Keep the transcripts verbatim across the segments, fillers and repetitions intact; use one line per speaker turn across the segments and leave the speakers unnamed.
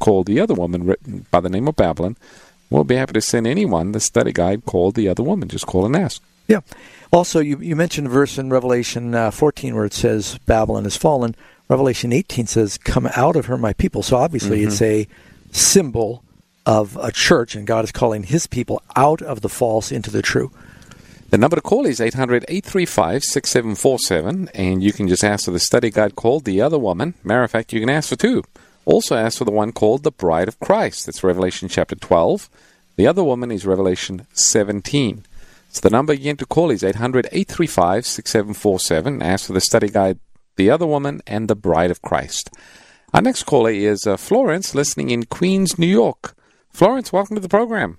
called The Other Woman, written by the name of Babylon. We'll be happy to send anyone the study guide called The Other Woman. Just call and ask.
Yeah. Also, you, you mentioned a verse in Revelation uh, fourteen where it says Babylon has fallen. Revelation eighteen says, come out of her, my people. So obviously mm-hmm. it's a symbol of a church, and God is calling his people out of the false into the true.
The number to call is eight hundred, eight three five, six seven four seven, and you can just ask for the study guide called The Other Woman. Matter of fact, you can ask for two. Also ask for the one called The Bride of Christ. That's Revelation chapter twelve. The Other Woman is Revelation seventeen. So the number again to call is eight hundred, eight three five, six seven four seven. Ask for the study guide The Other Woman and The Bride of Christ. Our next caller is uh, Florence, listening in Queens, New York. Florence, welcome to the program.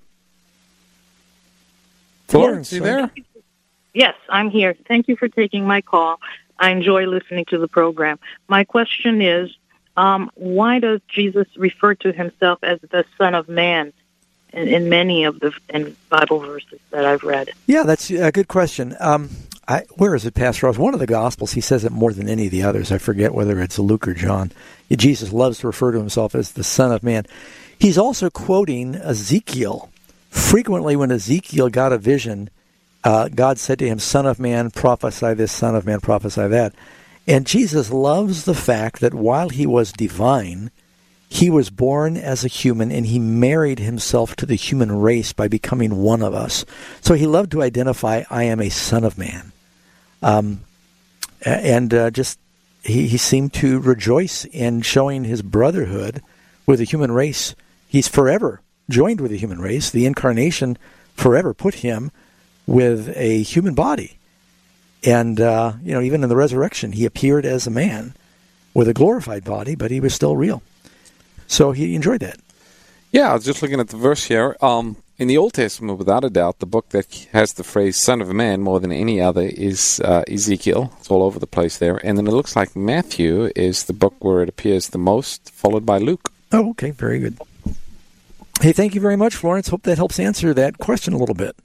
Florence,
yes,
you there?
Yes, I'm here. Thank you for taking my call. I enjoy listening to the program. My question is, um, why does Jesus refer to himself as the Son of Man in, in many of the in Bible verses that I've read?
Yeah, that's a good question. Um, I, where is it, Pastor Ross? One of the Gospels, he says it more than any of the others. I forget whether it's Luke or John. Jesus loves to refer to himself as the Son of Man. He's also quoting Ezekiel. Frequently when Ezekiel got a vision, uh, God said to him, Son of Man, prophesy this, Son of Man, prophesy that. And Jesus loves the fact that while he was divine, he was born as a human, and he married himself to the human race by becoming one of us. So he loved to identify, I am a Son of Man. Um, and uh, just he, he seemed to rejoice in showing his brotherhood with the human race. He's forever joined with the human race. The incarnation forever put him with a human body. And, uh, you know, even in the resurrection, he appeared as a man with a glorified body, but he was still real. So he enjoyed that.
Yeah, I was just looking at the verse here. Um, in the Old Testament, without a doubt, the book that has the phrase Son of Man more than any other is uh, Ezekiel. It's all over the place there. And then it looks like Matthew is the book where it appears the most, followed by Luke.
Oh, okay. Very good. Hey, thank you very much, Florence. Hope that helps answer that question a little bit.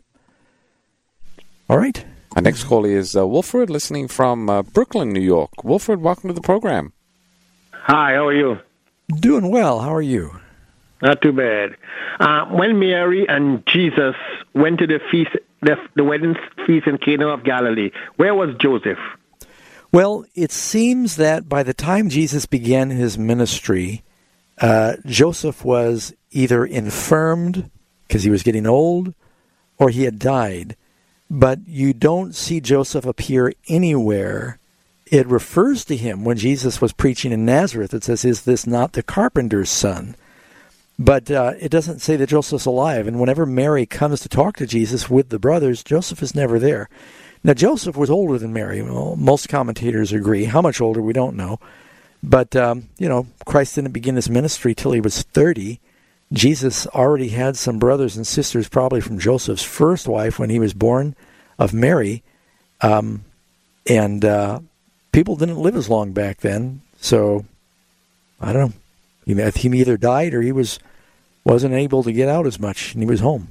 All right.
Our next caller is uh, Wilfred, listening from uh, Brooklyn, New York. Wilfred, welcome to the program.
Hi, how are you?
Doing well. How are you?
Not too bad. Uh, when Mary and Jesus went to the feast, the, the wedding feast in Cana of Galilee, where was Joseph?
Well, it seems that by the time Jesus began his ministry, uh, Joseph was either infirmed because he was getting old, or he had died. But you don't see Joseph appear anywhere. It refers to him when Jesus was preaching in Nazareth. It says, is this not the carpenter's son? But uh, it doesn't say that Joseph's alive. And whenever Mary comes to talk to Jesus with the brothers, Joseph is never there. Now, Joseph was older than Mary. Well, most commentators agree. How much older, we don't know. But, um, you know, Christ didn't begin his ministry till he was thirty. Jesus already had some brothers and sisters, probably from Joseph's first wife when he was born of Mary. Um, and uh, people didn't live as long back then. So, I don't know. He either died or he was, wasn't able to get out as much, and he was home.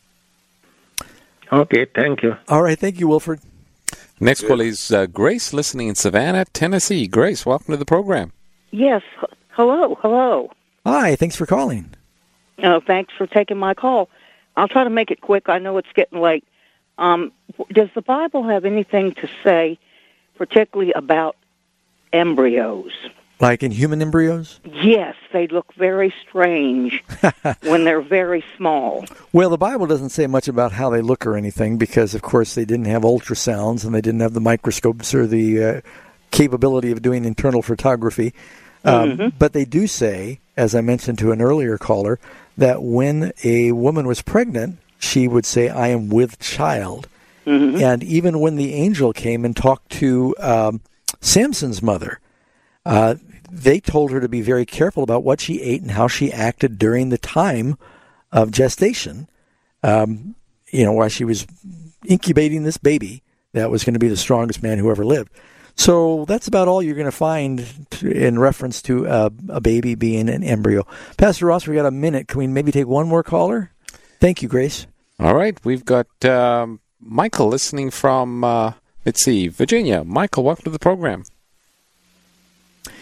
Okay, thank you.
All right, thank you, Wilfred.
Next call is uh, Grace, listening in Savannah, Tennessee. Grace, welcome to the program.
Yes. Hello, hello.
Hi, thanks for calling.
Uh, thanks for taking my call. I'll try to make it quick. I know it's getting late. Um, does the Bible have anything to say, particularly about embryos?
Like in human embryos?
Yes, they look very strange when they're very small.
Well, the Bible doesn't say much about how they look or anything because, of course, they didn't have ultrasounds and they didn't have the microscopes or the uh, capability of doing internal photography. Um, mm-hmm. But they do say, as I mentioned to an earlier caller, that when a woman was pregnant, she would say, I am with child. Mm-hmm. And even when the angel came and talked to um, Samson's mother, uh, they told her to be very careful about what she ate and how she acted during the time of gestation, um, you know, while she was incubating this baby that was going to be the strongest man who ever lived. So that's about all you're going to find in reference to uh, a baby being an embryo. Pastor Ross, we got a minute. Can we maybe take one more caller? Thank you, Grace.
All right. We've got um, Michael listening from, uh, let's see, Virginia. Michael, welcome to the program.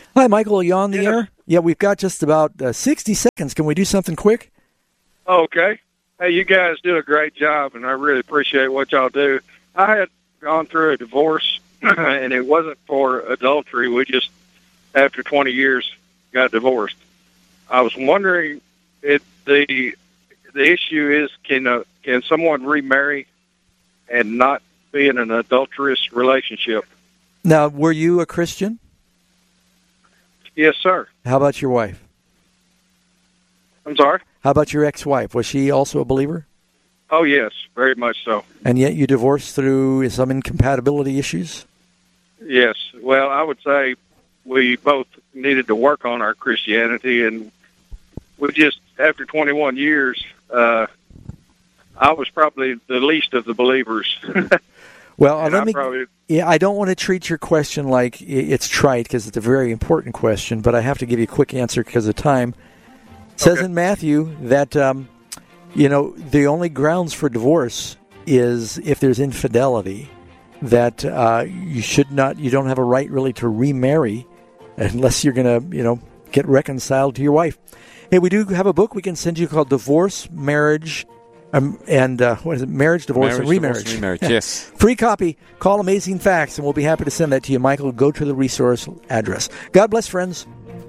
Hi, Michael. Are you on the yeah. air? Yeah, we've got just about uh, sixty seconds. Can we do something quick?
Okay. Hey, you guys do a great job, and I really appreciate what y'all do. I had gone through a divorce, and it wasn't for adultery. We just, after twenty years, got divorced. I was wondering, if the the issue is, can uh, can someone remarry and not be in an adulterous relationship?
Now, were you a Christian?
Yes, sir.
How about your wife?
I'm sorry?
How about your ex-wife? Was she also a believer?
Oh, yes, very much so.
And yet you divorced through some incompatibility issues?
Yes. Well, I would say we both needed to work on our Christianity, and we just, after twenty-one years, uh, I was probably the least of the believers.
Well, uh, let
I
me.
Probably,
yeah, I don't want to treat your question like it's trite because it's a very important question, but I have to give you a quick answer because of time. It says
okay.
in Matthew that um, you know the only grounds for divorce is if there's infidelity. That uh, you should not, you don't have a right really to remarry unless you're going to, you know, get reconciled to your wife. Hey, we do have a book we can send you called Divorce, Marriage, um, and uh, what is it? Marriage, Divorce,
Marriage,
and Remarriage.
Divorce, and remarriage, yes.
Free copy. Call Amazing Facts, and we'll be happy to send that to you. Michael, go to the resource address. God bless, friends.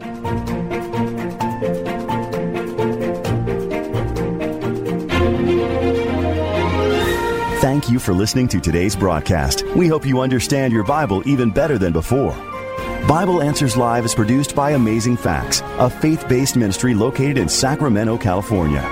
Thank you for listening to today's broadcast. We hope you understand your Bible even better than before. Bible Answers Live is produced by Amazing Facts, a faith-based ministry located in Sacramento, California.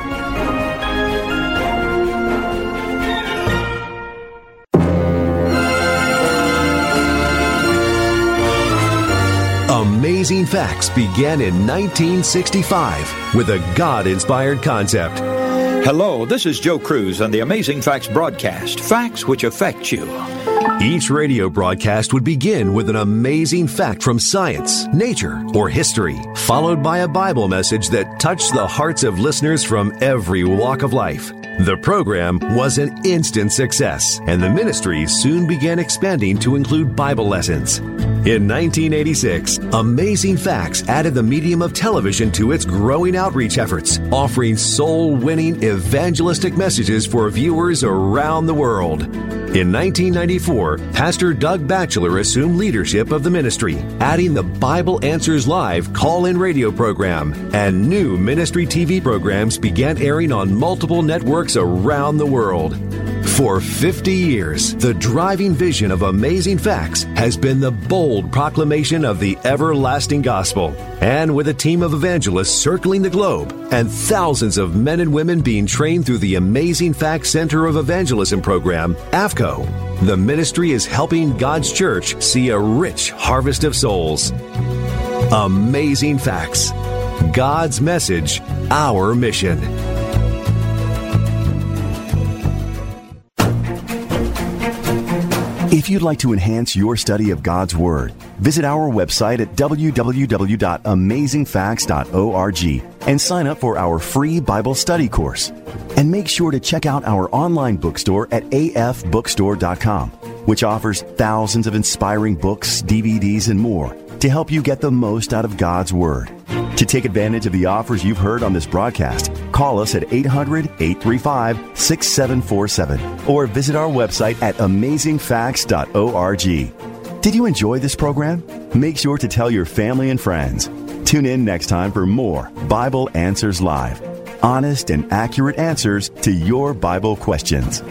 Amazing Facts began in nineteen sixty-five with a God-inspired concept.
Hello, this is Joe Cruz on the Amazing Facts broadcast, facts which affect you.
Each radio broadcast would begin with an amazing fact from science, nature, or history, followed by a Bible message that touched the hearts of listeners from every walk of life. The program was an instant success, and the ministry soon began expanding to include Bible lessons. In nineteen eighty-six, Amazing Facts added the medium of television to its growing outreach efforts, offering soul-winning evangelistic messages for viewers around the world. In nineteen ninety-four, Pastor Doug Batchelor assumed leadership of the ministry, adding the Bible Answers Live call-in radio program, and new ministry T V programs began airing on multiple networks around the world. For fifty years, the driving vision of Amazing Facts has been the bold proclamation of the everlasting gospel. And with a team of evangelists circling the globe and thousands of men and women being trained through the Amazing Facts Center of Evangelism program, A F C O, the ministry is helping God's church see a rich harvest of souls. Amazing Facts. God's message, our mission. If you'd like to enhance your study of God's Word, visit our website at w w w dot amazing facts dot org and sign up for our free Bible study course. And make sure to check out our online bookstore at a f bookstore dot com, which offers thousands of inspiring books, D V Ds, and more to help you get the most out of God's Word. To take advantage of the offers you've heard on this broadcast, call us at eight hundred, eight three five, six seven four seven or visit our website at amazing facts dot org. Did you enjoy this program? Make sure to tell your family and friends. Tune in next time for more Bible Answers Live. Honest and accurate answers to your Bible questions.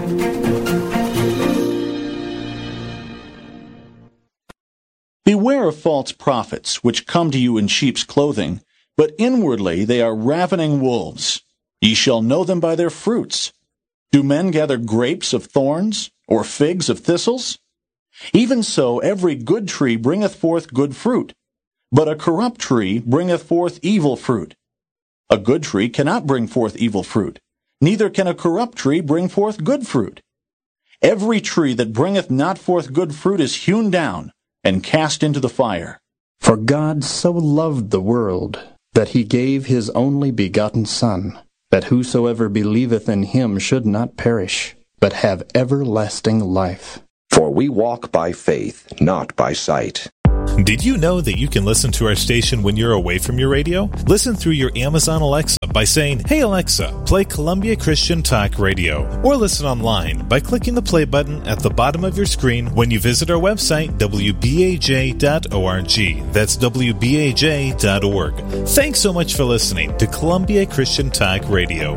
Beware of false prophets, which come to you in sheep's clothing, but inwardly they are ravening wolves. Ye shall know them by their fruits. Do men gather grapes of thorns, or figs of thistles? Even so every good tree bringeth forth good fruit, but a corrupt tree bringeth forth evil fruit. A good tree cannot bring forth evil fruit, neither can a corrupt tree bring forth good fruit. Every tree that bringeth not forth good fruit is hewn down, and cast into the fire.
For God so loved the world, that he gave his only begotten Son, that whosoever believeth in him should not perish, but have everlasting life.
For we walk by faith, not by sight. Did you know that you can listen to our station when you're away from your radio? Listen through your Amazon Alexa by saying, "Hey Alexa, play Columbia Christian Talk Radio," or listen online by clicking the play button at the bottom of your screen when you visit our website, w b a j dot org. That's w b a j dot org. Thanks so much for listening to Columbia Christian Talk Radio.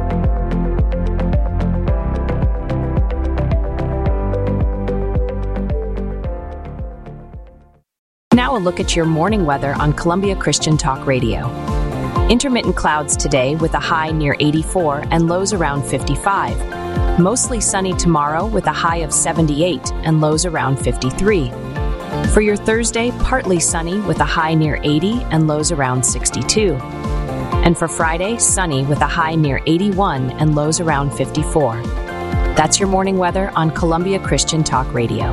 Now a look at your morning weather on Columbia Christian Talk Radio. Intermittent clouds today with a high near eighty-four and lows around fifty-five. Mostly sunny tomorrow with a high of seventy-eight and lows around fifty-three. For your Thursday, partly sunny with a high near eighty and lows around sixty-two. And for Friday, sunny with a high near eighty-one and lows around fifty-four. That's your morning weather on Columbia Christian Talk Radio.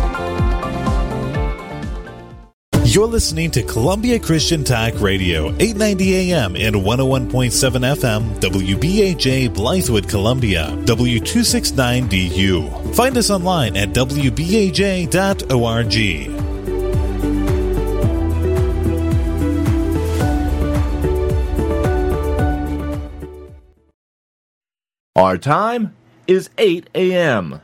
You're listening to Columbia Christian Talk Radio, eight ninety A M and one oh one point seven F M, W B A J Blythewood, Columbia, W two sixty-nine D U. Find us online at w b a j dot org.
Our time is eight A M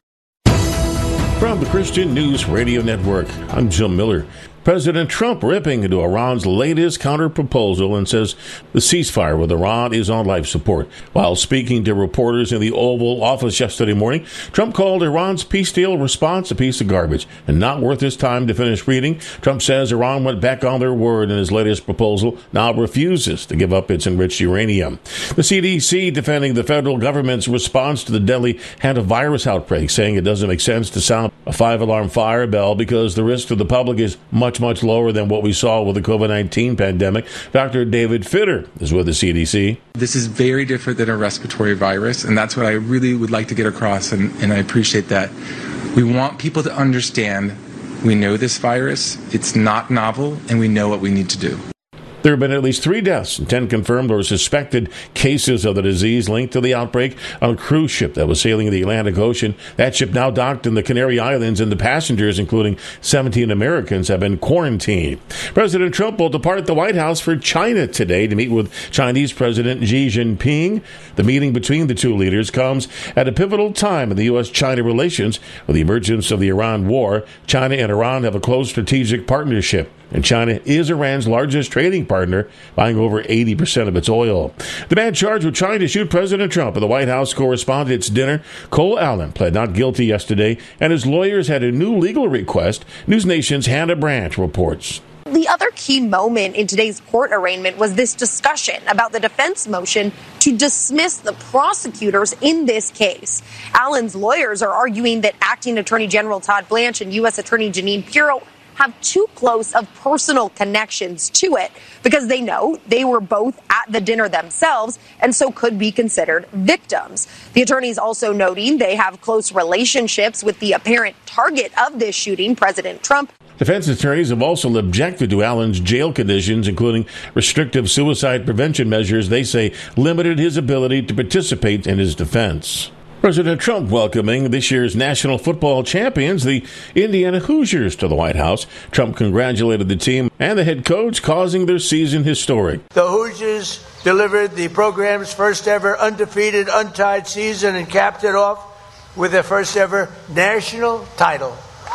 From the Christian News Radio Network, I'm Jim Miller. President Trump ripping into Iran's latest counter-proposal and says the ceasefire with Iran is on life support. While speaking to reporters in the Oval Office yesterday morning, Trump called Iran's peace deal response a piece of garbage and not worth his time to finish reading. Trump says Iran went back on their word in his latest proposal, now refuses to give up its enriched uranium. The C D C defending the federal government's response to the deadly hantavirus outbreak, saying it doesn't make sense to sound a five-alarm fire bell because the risk to the public is much much lower than what we saw with the COVID nineteen pandemic. Doctor David Fitter is with the C D C.
This is very different than a respiratory virus, and that's what I really would like to get across, and, and I appreciate that. We want people to understand we know this virus, it's not novel, and we know what we need to do.
There have been at least three deaths and ten confirmed or suspected cases of the disease linked to the outbreak on a cruise ship that was sailing the Atlantic Ocean. That ship now docked in the Canary Islands, and the passengers, including seventeen Americans, have been quarantined. President Trump will depart the White House for China today to meet with Chinese President Xi Jinping. The meeting between the two leaders comes at a pivotal time in the U S China relations. With the emergence of the Iran war, China and Iran have a close strategic partnership, and China is Iran's largest trading partner, buying over eighty percent of its oil. The man charged with trying to shoot President Trump at the White House Correspondents' Dinner, Cole Allen, pled not guilty yesterday, and his lawyers had a new legal request. News Nation's Hannah Branch reports.
The other key moment in today's court arraignment was this discussion about the defense motion to dismiss the prosecutors in this case. Allen's lawyers are arguing that Acting Attorney General Todd Blanche and U S Attorney Jeanine Pirro have too close of personal connections to it because they know they were both at the dinner themselves and so could be considered victims. The attorneys also noting they have close relationships with the apparent target of this shooting, President Trump.
Defense attorneys have also objected to Allen's jail conditions, including restrictive suicide prevention measures they say limited his ability to participate in his defense. President Trump welcoming this year's national football champions, the Indiana Hoosiers, to the White House. Trump congratulated the team and the head coach, causing their season historic.
The Hoosiers delivered the program's first ever undefeated, untied season and capped it off with their first ever national title.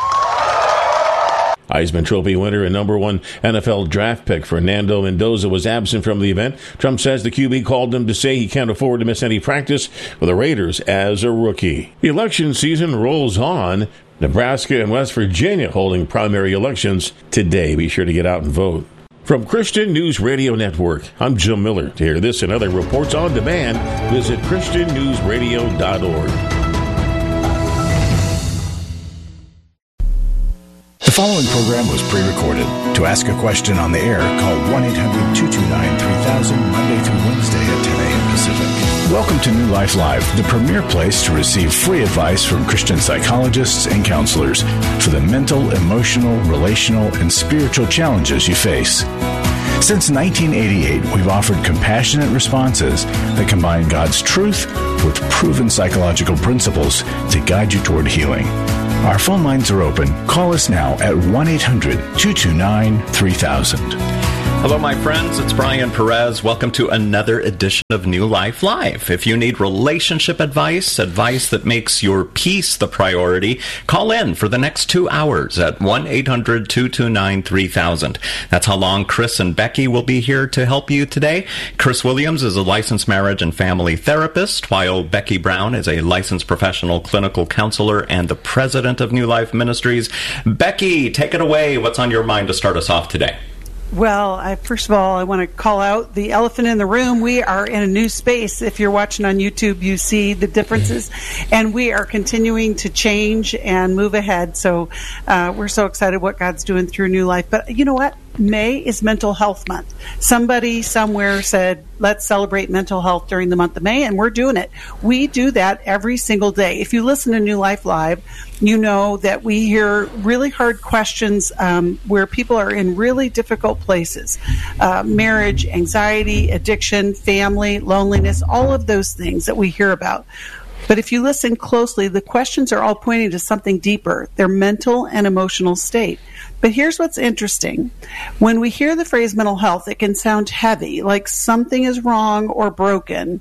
Heisman Trophy winner and number one N F L draft pick Fernando Mendoza was absent from the event. Trump says the Q B called him to say he can't afford to miss any practice for the Raiders as a rookie. The election season rolls on. Nebraska and West Virginia holding primary elections today. Be sure to get out and vote. From Christian News Radio Network, I'm Jim Miller. To hear this and other reports on demand, visit christian news radio dot org.
The following program was pre-recorded. To ask a question on the air, call one eight hundred two two nine three thousand Monday through Wednesday at ten a.m. Pacific. Welcome to New Life Live, the premier place to receive free advice from Christian psychologists and counselors for the mental, emotional, relational, and spiritual challenges you face. Since nineteen eighty-eight, we've offered compassionate responses that combine God's truth with proven psychological principles to guide you toward healing. Our phone lines are open. Call us now at one eight hundred two two nine three thousand.
Hello, my friends. It's Brian Perez. Welcome to another edition of New Life Live. If you need relationship advice, advice that makes your peace the priority, call in for the next two hours at one eight hundred two two nine three thousand. That's how long Chris and Becky will be here to help you today. Chris Williams is a licensed marriage and family therapist, while Becky Brown is a licensed professional clinical counselor and the president of New Life Ministries. Becky, take it away. What's on your mind to start us off today?
Well, I, first of all, I want to call out the elephant in the room. We are in a new space. If you're watching on YouTube, you see the differences. And we are continuing to change and move ahead. So uh, we're so excited what God's doing through New Life. But you know what? May is Mental Health Month. Somebody somewhere said, let's celebrate mental health during the month of May, and we're doing it. We do that every single day. If you listen to New Life Live, you know that we hear really hard questions um, where people are in really difficult places. Uh, marriage, anxiety, addiction, family, loneliness, all of those things that we hear about. But if you listen closely, the questions are all pointing to something deeper, their mental and emotional state. But here's what's interesting. When we hear the phrase mental health, it can sound heavy, like something is wrong or broken.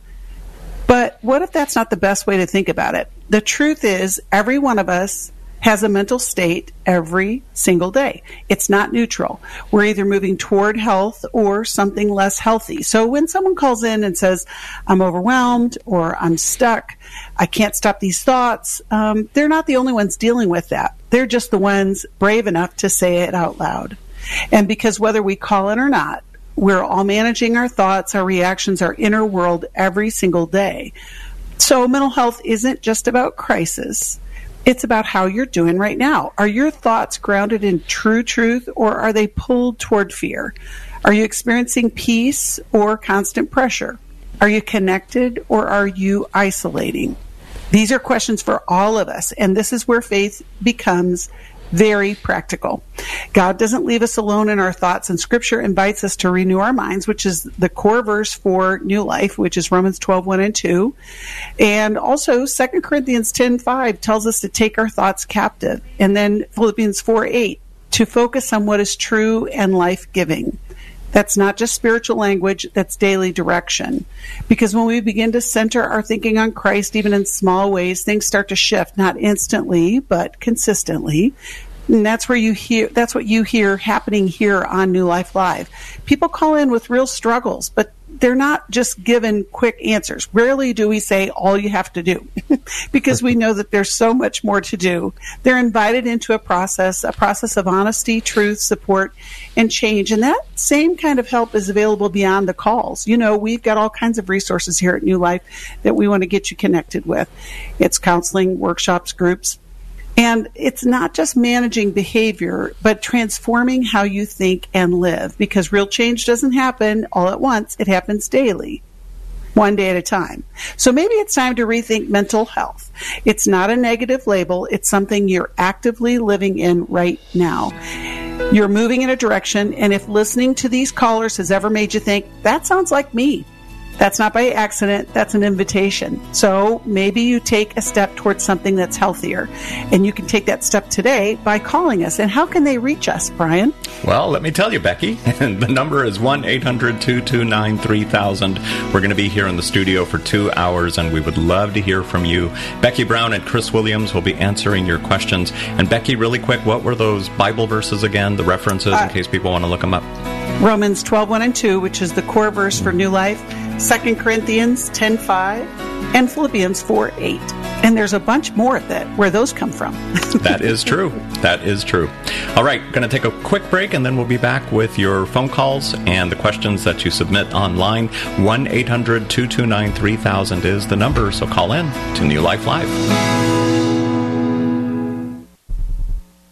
But what if that's not the best way to think about it? The truth is, every one of us has a mental state every single day. It's not neutral. We're either moving toward health or something less healthy. So when someone calls in and says, I'm overwhelmed or I'm stuck, I can't stop these thoughts, um, they're not the only ones dealing with that. They're just the ones brave enough to say it out loud. And because whether we call it or not, we're all managing our thoughts, our reactions, our inner world every single day. So mental health isn't just about crisis. It's about how you're doing right now. Are your thoughts grounded in true truth, or are they pulled toward fear? Are you experiencing peace or constant pressure? Are you connected, or are you isolating? These are questions for all of us, and this is where faith becomes very practical. God doesn't leave us alone in our thoughts, and Scripture invites us to renew our minds, which is the core verse for New Life, which is Romans twelve, one and two. And also Second Corinthians ten, five tells us to take our thoughts captive. And then Philippians four, eight, to focus on what is true and life-giving. That's not just spiritual language, that's daily direction. Because when we begin to center our thinking on Christ, even in small ways, things start to shift, not instantly, but consistently. And that's where you hear, that's what you hear happening here on New Life Live. People call in with real struggles, but they're not just given quick answers. Rarely do we say all you have to do because we know that there's so much more to do. They're invited into a process, a process of honesty, truth, support, and change. And that same kind of help is available beyond the calls. You know, we've got all kinds of resources here at New Life that we want to get you connected with. It's counseling, workshops, groups. And it's not just managing behavior, but transforming how you think and live, because real change doesn't happen all at once. It happens daily, one day at a time. So maybe it's time to rethink mental health. It's not a negative label. It's something you're actively living in right now. You're moving in a direction, and if listening to these callers has ever made you think, that sounds like me, that's not by accident, that's an invitation. So maybe you take a step towards something that's healthier. And you can take that step today by calling us. And how can they reach us, Brian?
Well, let me tell you, Becky. The number is one eight hundred two two nine three thousand. We're going to be here in the studio for two hours, and we would love to hear from you. Becky Brown and Chris Williams will be answering your questions. And Becky, really quick, what were those Bible verses again, the references, uh, in case people want to look them up?
Romans twelve, one and two, which is the core verse for New Life. Second Corinthians ten, five, and Philippians four, eight. And there's a bunch more that where those come from.
That is true. That is true. All right, going to take a quick break, and then we'll be back with your phone calls and the questions that you submit online. one eight hundred two two nine three thousand is the number, so call in to New Life Live.
I would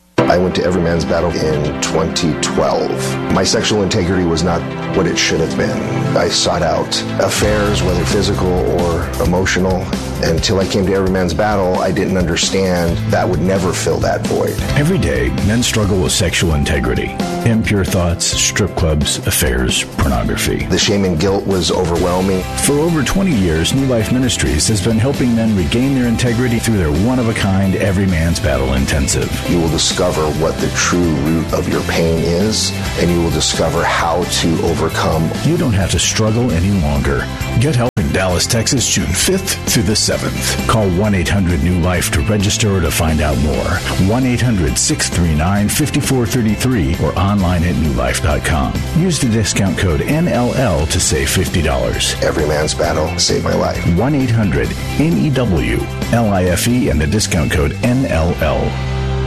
went to Every Man's Battle in twenty twelve. My sexual integrity was not what it should have been. I sought out affairs, whether physical or emotional. Until I came to Every Man's Battle, I didn't understand that would never fill that void.
Every day, men struggle with sexual integrity. Impure thoughts, strip clubs, affairs, pornography.
The shame and guilt was overwhelming.
For over twenty years, New Life Ministries has been helping men regain their integrity through their one-of-a-kind Every Man's Battle Intensive.
You will discover what the true root of your pain is, and you will discover how to overcome.
You don't have to struggle any longer. Get help in Dallas, Texas, June fifth through the seventh. Call one eight hundred new life to register or to find out more. one eight hundred six three nine five four three three or online at new life dot com. Use the discount code N L L to save fifty dollars.
Every Man's Battle saved my life.
one eight hundred N E W L I F E and the discount code N L L.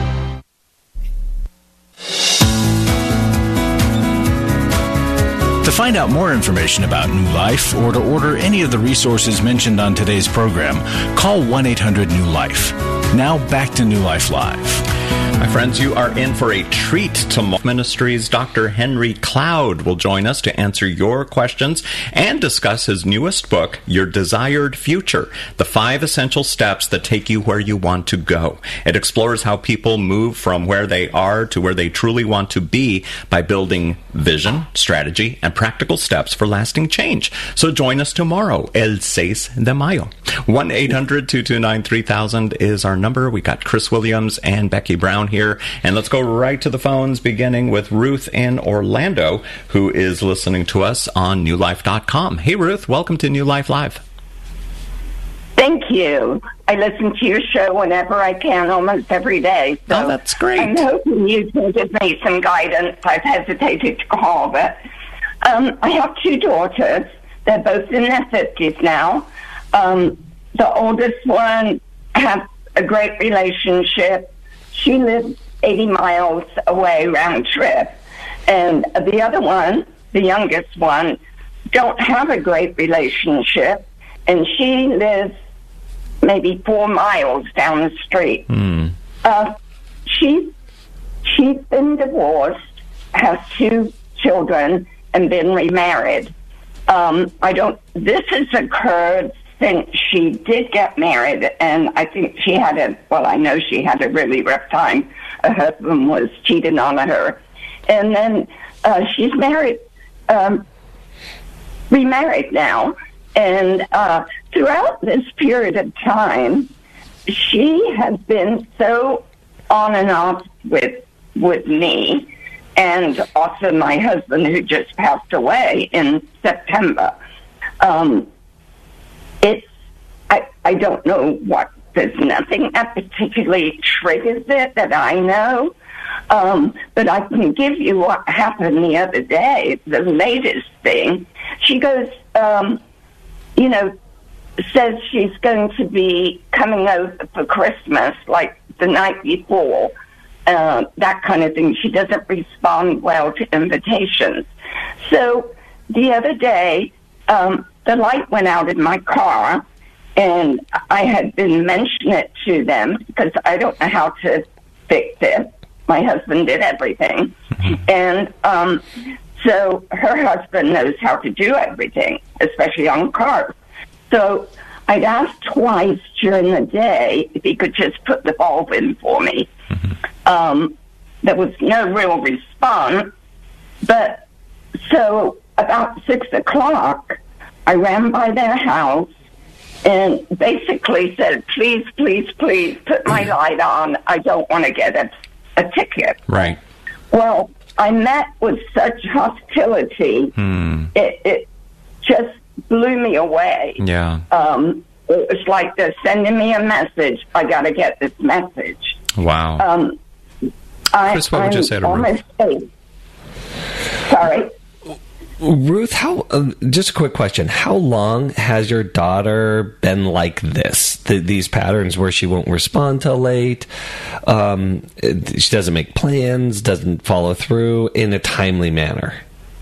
To find out more information about New Life or to order any of the resources mentioned on today's program, call one eight hundred new life. Now back to New Life Live.
My friends, you are in for a treat tomorrow. Ministries Doctor Henry Cloud will join us to answer your questions and discuss his newest book, Your Desired Future, the five essential steps that take you where you want to go. It explores how people move from where they are to where they truly want to be by building vision, strategy, and practical steps for lasting change. So join us tomorrow, el seis de mayo. one eight hundred two two nine three thousand is our number. We got Chris Williams and Becky Brown here. And let's go right to the phones, beginning with Ruth in Orlando, who is listening to us on new life dot com. Hey, Ruth, welcome to New Life Live.
Thank you. I listen to your show whenever I can, almost every day. So
oh, that's great.
I'm hoping you can give me some guidance. I've hesitated to call, but um, I have two daughters. They're both in their fifties now. Um, the oldest one has a great relationship. She lives eighty miles away round trip. And the other one, the youngest one, don't have a great relationship. And she lives maybe four miles down the street.
Mm.
Uh, she, she's been divorced, has two children, and been remarried. Um, I don't, this has occurred since she did get married, and I think she had a, well, I know she had a really rough time. Her husband was cheating on her. And then uh, she's married, um, remarried now. And uh, throughout this period of time, she has been so on and off with with me, and also my husband, who just passed away in September. Um, it's I I don't know what. There's nothing that particularly triggers it that I know. Um, but I can give you what happened the other day, the latest thing. She goes, um, you know, says she's going to be coming over for Christmas, like the night before, uh, that kind of thing. She doesn't respond well to invitations. So the other day, um, the light went out in my car, and I had been mentioning it to them because I don't know how to fix it. My husband did everything. And um, so her husband knows how to do everything, especially on cars. So I'd asked twice during the day if he could just put the bulb in for me. Um, there was no real response. But so about six o'clock, I ran by their house and basically said, please, please, please put my light on. I don't want to get a, a ticket.
Right.
Well, I met with such hostility.
Hmm.
It, it just blew me away.
Yeah.
Um, it was like they're sending me a message. I got to get this message.
Wow.
Um, I,
Chris, what would
I'm
you say to
almost eight. Sorry.
Ruth, how? Uh, just a quick question. How long has your daughter been like this? The, these patterns where she won't respond till late, um, she doesn't make plans, doesn't follow through in a timely manner.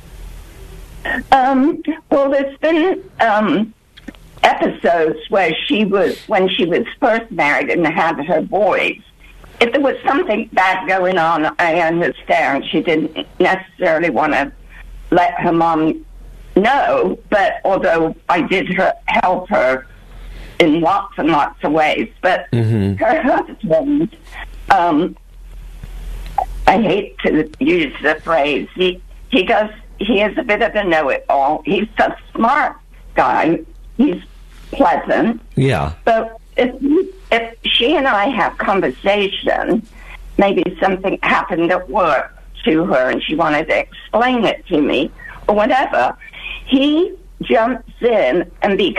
Um, well, there's been um, episodes where she was, when she was first married and had her boys, if there was something bad going on, I understand she didn't necessarily want to let her mom know, but although I did her, help her in lots and lots of ways, but mm-hmm. her husband, um, I hate to use the phrase, he, he does, he is a bit of a know-it-all. He's a smart guy. He's pleasant.
Yeah.
But if, if she and I have conversation, maybe something happened at work to her and she wanted to explain it to me or whatever, he jumps in and becomes